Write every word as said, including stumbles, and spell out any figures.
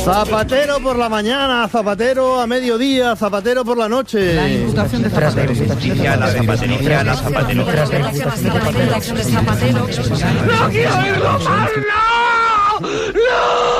Zapatero por la mañana, Zapatero a mediodía, Zapatero por la noche. La imputación de Zapatero. La zapatería, la Zapatero. ¡No quiero irlo más! ¡No! ¡No!